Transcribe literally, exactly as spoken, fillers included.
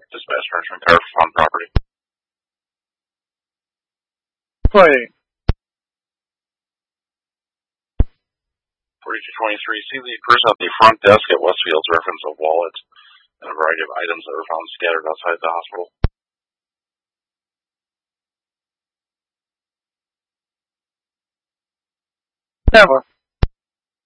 Dispatch nurturing car from property. Wait. forty-two twenty-three, see the person at the front desk at Westfield's reference a wallet and a variety of items that were found scattered outside the hospital. Never.